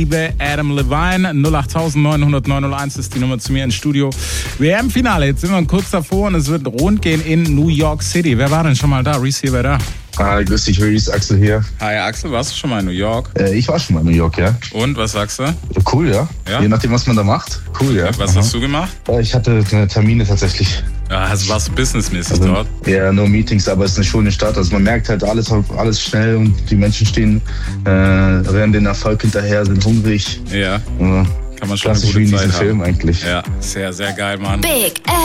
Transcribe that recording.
Liebe Adam Levine, 08900 901 ist die Nummer zu mir ins Studio. WM-Finale, jetzt sind wir kurz davor und es wird rund gehen in New York City. Wer war denn schon mal da? Reese hier, wer da? Hi, grüß dich, Reese, Axel hier. Hi Axel, warst du schon mal in New York? Ich war schon mal in New York, ja. Und, was sagst du? Cool, ja. Je nachdem, was man da macht. Cool, ja. Was hast du gemacht? Ich hatte Termine tatsächlich. Ja, also warst du businessmäßig dort? Ja, nur Meetings, aber es ist eine schöne Stadt. Also man merkt halt alles schnell und die Menschen rennen den Erfolg hinterher, sind hungrig. Ja, kann man schon eine gute Klassisch wie in Zeit diesem haben. Film eigentlich. Ja, sehr, sehr geil, Mann. Big